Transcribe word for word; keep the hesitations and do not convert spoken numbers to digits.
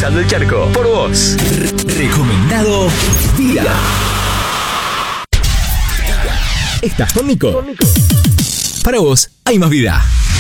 Cruzando el charco, por vos. Recomendado día. ¿Estás con Nico? Para vos hay más vida.